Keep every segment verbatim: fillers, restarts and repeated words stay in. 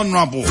honorable.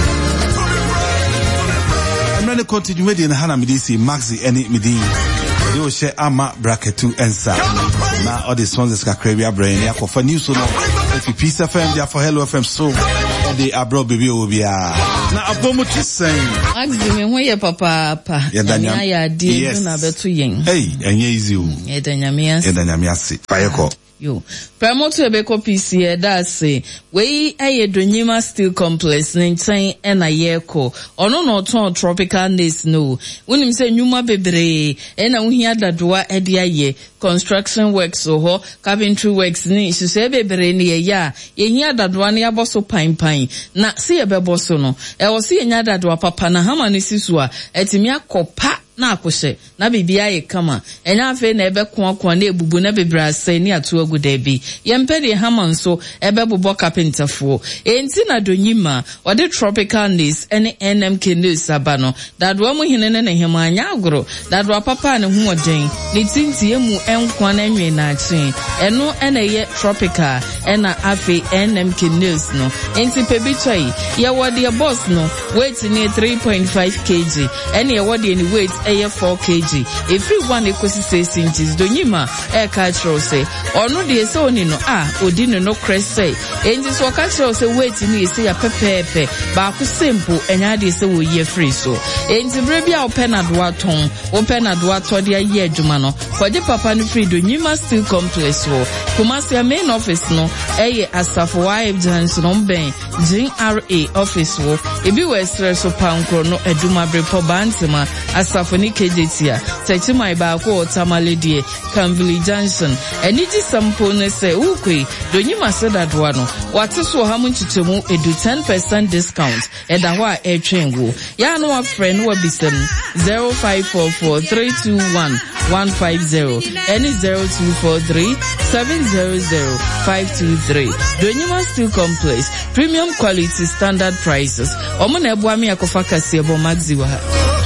I'm going to continue with the Hana Medisi, Maxi, any Medin. You share Ama Bracketu and Sa. Now, all the sponsors are Caribbean Brain. For news, so if you Peace F M, they are for Hello F M, so they are bro baby will be now a bomb to saying Maximum, where your papa, pa, ya dear, na betu yen. Hey, and yes, you, Edanyamias, Edanyamiasi, fire call. You. Promote Beko P C A that's say we a Donyima Steel Complex nineteen and a year ko ono no ton tropical days no when him say nyuma bebre and na uhia dadwa edia ye construction works so ho carpentry works ni she say bebre ni ya ye hia dadwa na yaboso pan pan na se ye beboso no e wo se nya dadwa papa na hama ni sisu a etimi akopa na akose na bibia ye kama enya afa na ebe ko ko na ebubu na bebra asai ni atu agu da bi yempe de hama nso ebe bobo carpenterfo enti na Donyima or the tropical news any N M K news abano that wo mu hine ne hema anya agro that wa papa ne hu oden ni tinti emu enkwa na nwe na achi eno ena ye tropical ena afi N M K news no enti pebitoi ye wo de boss no weight ni three point five kilograms ene ye wo de ni weight eye four kilograms every one equals six inches Donyima e ka chro say ono de se oni no ah odi no no cresse enti so ka chro say weight ni se ya pepepe ba ku simple enya de se wo ye free so enti bre bia open adwa ton open adwa to de ye adwuma no koje papa no free Donyima Steel Complex wo Kumasi main office no eye Asafo Wife Johnson no ben G R A office wo ebi we stress so pankro no adwuma bre po bantima Asafo ni K J T a sechi mai ba ko Tamale die Canville Johnson eni ji sample ne se ukwe Donyima se dadwa no wate so ha mu nchichemu edu ten percent discount eda ho a etwengo ya no wa friend wa bisem zero five four four three two one one five zero eni zero two four three seven zero zero five two three Donyima Steel Complex premium quality standard prices omo na ebu ami akofa kase ebo maxi wa